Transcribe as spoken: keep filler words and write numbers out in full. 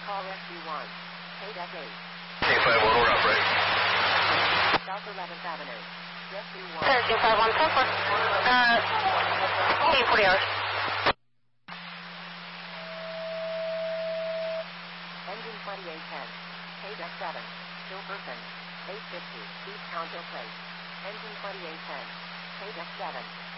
call S U one. K-Deck eight. K five one, we're up, right? South eleventh Avenue. S U one. K five one, four four. Uh, eight forty hours. Engine twenty-eight ten. K-Deck seven. Gilberton. eight fifty. East Counter Place. Engine twenty-eight ten. K-Deck seven.